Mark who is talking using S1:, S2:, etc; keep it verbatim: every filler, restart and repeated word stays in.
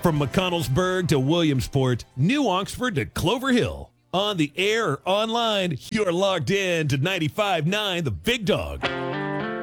S1: From McConnellsburg to Williamsport, New Oxford to Clover Hill. On the air or online, you're logged in to ninety-five point nine The Big Dog.